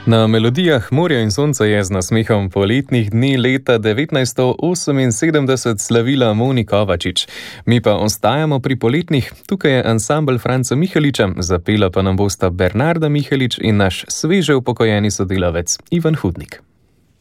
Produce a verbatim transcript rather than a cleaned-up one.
Na melodijah Morja in sonca je z nasmehom poletnih dni leta devetnajststo oseminsedemdeset slavila Moni Kovačič. Mi pa ostajamo pri poletnih, tukaj je ansambel Franca Miheliča, zapela pa nam bosta Bernarda Mihelič in naš sveže upokojeni sodelavec Ivan Hudnik.